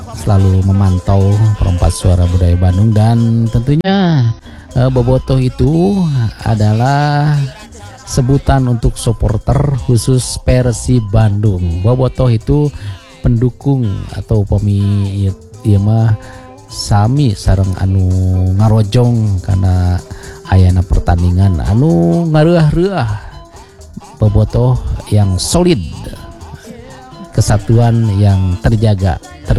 selalu memantau Perempat Suara Budaya Bandung, dan tentunya bobotoh itu adalah sebutan untuk supporter khusus Persib Bandung. Bobotoh itu pendukung atau ieu mah sami sareng anu ngarojong karena ayana pertandingan anu ngareuah-reuah. Bobotoh yang solid, kesatuan yang terjaga.